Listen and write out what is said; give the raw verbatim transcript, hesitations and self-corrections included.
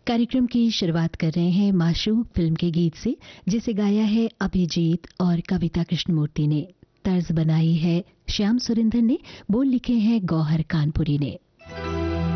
कार्यक्रम की शुरुआत कर रहे हैं माशूक फिल्म के गीत से, जिसे गाया है अभिजीत और कविता कृष्णमूर्ति ने। तर्ज बनाई है श्याम सुरेंद्र ने, बोल लिखे हैं गौहर कानपुरी ने।